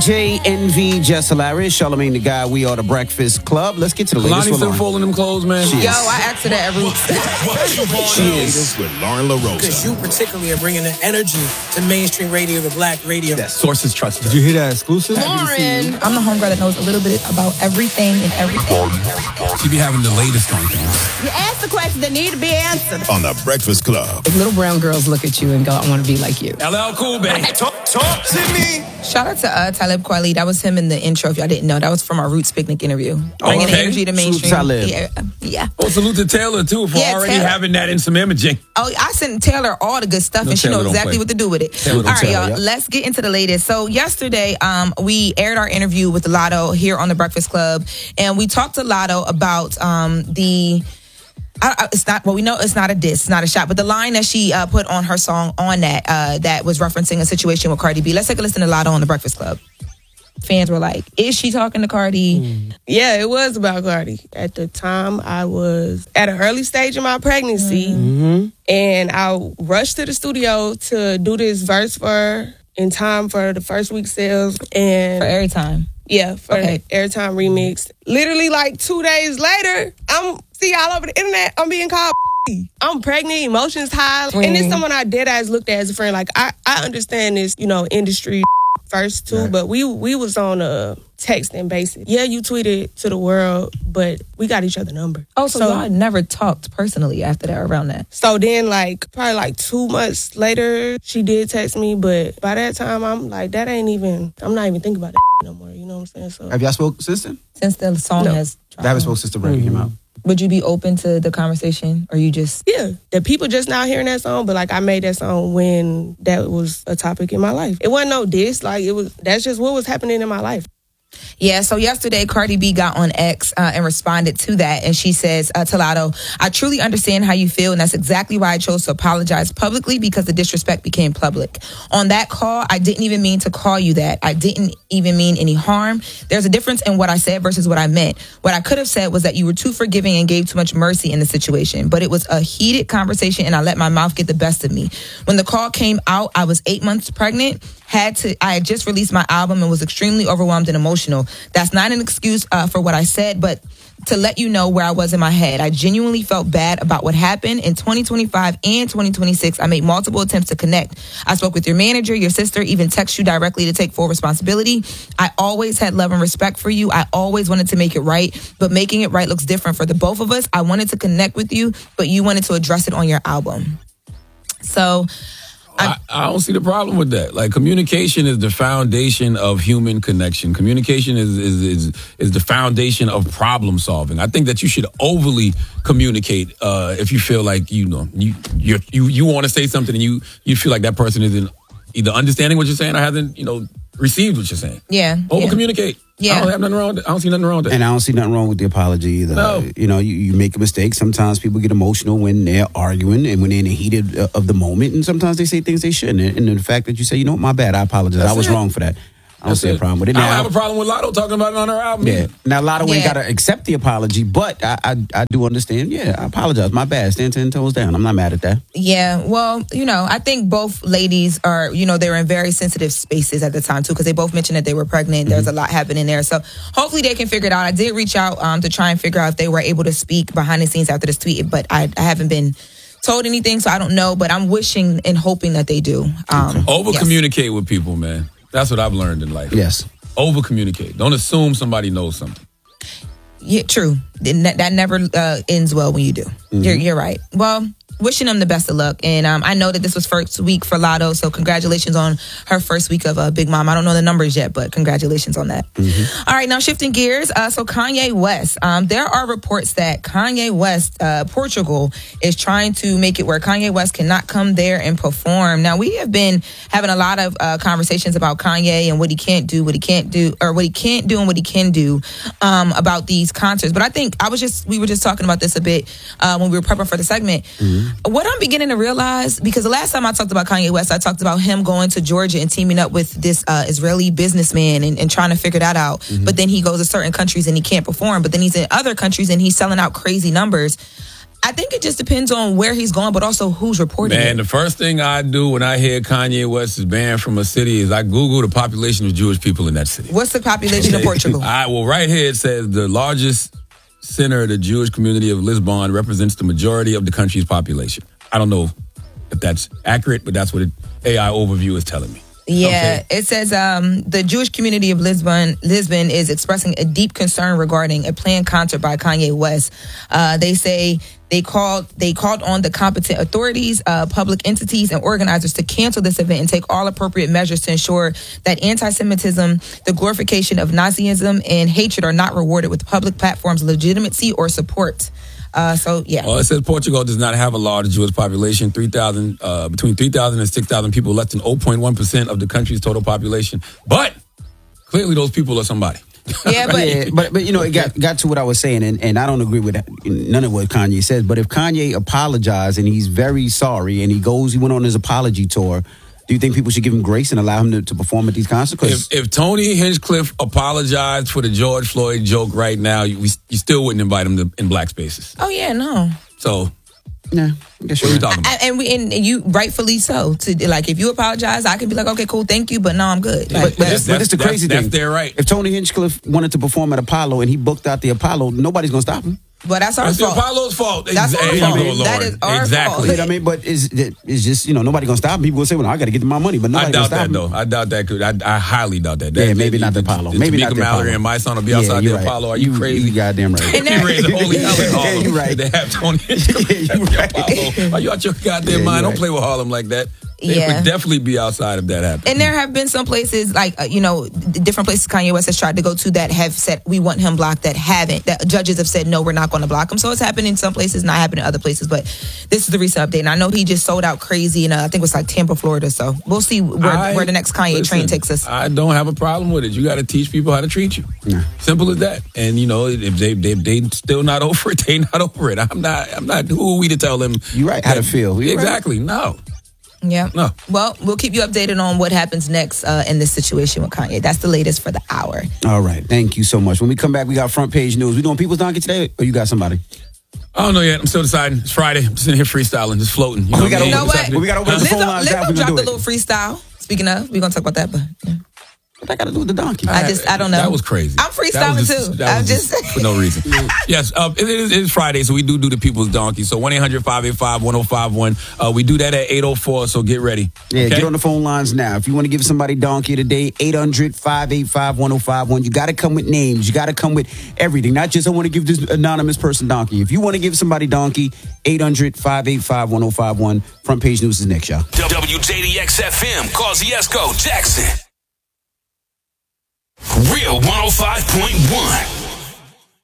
DJ Envy, Jess Hilarious, Charlamagne the Guy. We are the Breakfast Club. Let's get to the latest. Kalani still folding them clothes, man. Yo, I asked her that every She is with Lauren LaRosa. Because you particularly are bringing the energy to mainstream radio, to black radio. Sources trust. Did you hear that exclusive? Lauren. I'm the homegirl that knows a little bit about everything and everything. She be having the latest on things. You ask the questions that need to be answered. On the Breakfast Club. If little brown girls look at you and go, I want to be like you. LL Cool, baby. Talk to me. Shout out to Talib Kweli. That was him in the intro, if y'all didn't know. That was from our Roots Picnic interview. Bringing energy to mainstream. Talib. Yeah. Oh, salute to Taylor, too, for already Taylor. having that in some imaging. Oh, I sent Taylor all the good stuff, No, and she Taylor knows don't exactly play. what to do with it. Taylor All don't right, tell, y'all. yeah. Let's get into the latest. So yesterday, we aired our interview with Lotto here on the Breakfast Club, and we talked to Lotto about the. It's not. Well, we know it's not a diss, it's not a shot, but the line that she put on her song on that was referencing a situation with Cardi B. Let's take a listen to Lotto on the Breakfast Club. Fans were like, "Is she talking to Cardi?" Yeah, it was about Cardi. At the time, I was at an early stage of my pregnancy, and I rushed to the studio to do this verse for her in time for the first week sales. And For every time. yeah, for Okay. the Airtime remix. Literally, like 2 days later, I'm all over the internet. I'm being called. I'm pregnant, emotions high, and it's someone I dead ass looked at as a friend. Like I understand this, industry first too, but we was on a texting basis. Yeah, you tweeted to the world, but we got each other number. Oh, so y'all never talked personally after that, around that? So then, probably 2 months later, she did text me, but by that time, I'm like, I'm not even thinking about that no more. You know what I'm saying? So Have y'all spoke since then? Since the song No. has I haven't spoke since the record came out. Would you be open to the conversation, or you just... yeah, the people just now hearing that song, but I made that song when that was a topic in my life. It wasn't no diss, that's just what was happening in my life. Yeah, so yesterday Cardi B got on X and responded to that, and she says to Lotto, "I truly understand how you feel, and that's exactly why I chose to apologize publicly, because the disrespect became public. On that call, I didn't even mean to call you that. I didn't even mean any harm. There's a difference in what I said versus what I meant. What I could have said was that you were too forgiving and gave too much mercy in the situation, but it was a heated conversation, and I let my mouth get the best of me. When the call came out, I was 8 months pregnant. I had just released my album and was extremely overwhelmed and emotional. That's not an excuse for what I said, but to let you know where I was in my head. I genuinely felt bad about what happened. In 2025 and 2026, I made multiple attempts to connect. I spoke with your manager, your sister, even text you directly to take full responsibility. I always had love and respect for you. I always wanted to make it right, but making it right looks different for the both of us. I wanted to connect with you, but you wanted to address it on your album." So... I don't see the problem with that. Communication is the foundation of human connection. Communication is the foundation of problem solving. I think that you should overly communicate if you feel like you want to say something and you feel like that person isn't either understanding what you're saying or hasn't received what you're saying. Yeah. Over communicate. Yeah. I don't have nothing wrong with it. I don't see nothing wrong with that. And I don't see nothing wrong with the apology either. No. You make a mistake. Sometimes people get emotional when they're arguing and when they're in the heat of the moment. And sometimes they say things they shouldn't. And the fact that you say, my bad, I apologize. I was wrong for that. I don't see a problem with it. I Now, don't have a problem with Lotto talking about it on her album. yeah. Now, Lotto ain't got to accept the apology, but I do understand. Yeah, I apologize. My bad. Stand 10 toes down. I'm not mad at that. Yeah, well, I think both ladies are, they were in very sensitive spaces at the time, too, because they both mentioned that they were pregnant. There's a lot happening there. So hopefully they can figure it out. I did reach out to try and figure out if they were able to speak behind the scenes after this tweet, but I haven't been told anything, so I don't know, but I'm wishing and hoping that they do. Over-communicate with people, man. That's what I've learned in life. Yes. Over-communicate. Don't assume somebody knows something. Yeah, true. That never ends well when you do. You're right. Well, wishing them the best of luck. And I know that this was first week for Lotto, so congratulations on her first week of Big Mom. I don't know the numbers yet, but congratulations on that. All right, now shifting gears. So Kanye West. There are reports that Kanye West, Portugal, is trying to make it where Kanye West cannot come there and perform. Now, we have been having a lot of conversations about Kanye and what he can't do, or what he can't do and what he can do about these concerts. But I think we were just talking about this a bit when we were prepping for the segment. What I'm beginning to realize, because the last time I talked about Kanye West, I talked about him going to Georgia and teaming up with this Israeli businessman and trying to figure that out. But then he goes to certain countries and he can't perform. But then he's in other countries and he's selling out crazy numbers. I think it just depends on where he's going, but also who's reporting Man, it. the first thing I do when I hear Kanye West is banned from a city is I Google the population of Jewish people in that city. What's the population of Portugal? Right here it says the largest center of the Jewish community of Lisbon represents the majority of the country's population. I don't know if that's accurate, but that's what AI overview is telling me. Yeah, it says the Jewish community of Lisbon is expressing a deep concern regarding a planned concert by Kanye West. They say they called on the competent authorities, public entities, and organizers to cancel this event and take all appropriate measures to ensure that anti-Semitism, the glorification of Nazism, and hatred are not rewarded with public platforms' legitimacy or support. Well, it says Portugal does not have a large Jewish population, between 3,000 and 6,000 people, less than 0.1% of the country's total population. But clearly those people are somebody. Yeah, but you know, it got to what I was saying, and I don't agree with none of what Kanye says. But if Kanye apologized and he's very sorry and he went on his apology tour, do you think people should give him grace and allow him to perform at these concerts? If Tony Hinchcliffe apologized for the George Floyd joke right now, you still wouldn't invite him in black spaces. Oh yeah, no. So, yeah, what are we talking about? And you rightfully so. If you apologize, I can be like, okay, cool, thank you, but no, I'm good. But it's the crazy thing. That's their right. If Tony Hinchcliffe wanted to perform at Apollo and he booked out the Apollo, nobody's gonna stop him. But that's our fault. It's Apollo's fault. That's our fault. That is our fault. I mean, but it's just, nobody gonna stop him. People will say, well, I got to get my money, but nobody gonna stop him. Though. I doubt that. I highly doubt that. Yeah, maybe not the Apollo. Maybe not the Apollo. Mallory and my son will be outside the Apollo. Are you crazy? You goddamn right. You raise the holy hell in Harlem. Yeah, you right. They have Tony Hinchcliffe at the Apollo. Are you out your goddamn mind? Don't play with Harlem like that. They would definitely be outside if that happened. And there have been some places, different places Kanye West has tried to go to that have said, we want him blocked, that haven't. That judges have said, no, we're not going to block him. So it's happened in some places, not happening in other places. But this is the recent update. And I know he just sold out crazy in, I think it was like Tampa, Florida. So we'll see where the next Kanye train takes us. I don't have a problem with it. You got to teach people how to treat you. Yeah. Simple as that. And, if they still not over it, they not over it. I'm not, who are we to tell them? You're right, how to feel. Exactly, no. Yeah. No. Well, we'll keep you updated on what happens next in this situation with Kanye. That's the latest for the hour. All right. Thank you so much. When we come back, we got front page news. We doing People's Donkey today, or you got somebody? I don't know yet. I'm still deciding. It's Friday. I'm sitting here freestyling, just floating. We got to open the phone lines down. Lizzo dropped a little freestyle. Speaking of, we're going to talk about that, but yeah. What I got to do with the donkey? I don't know. That was crazy. I'm freestyling too. I'm just for no reason. Yes, it is Friday, so we do the People's Donkey. So 1-800-585-1051. We do that at 8:04. So get ready. Yeah, get on the phone lines now. If you want to give somebody donkey today, 800-585-1051. You got to come with names. You got to come with everything, not just I want to give this anonymous person donkey. If you want to give somebody donkey, 800-585-1051. Front page news is next, y'all. WJDX FM, Kosciuszko, Jackson. Real 105.1.